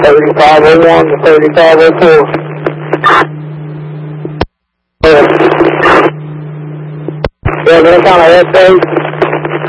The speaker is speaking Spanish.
3501 to 3504. Yeah, that's on a head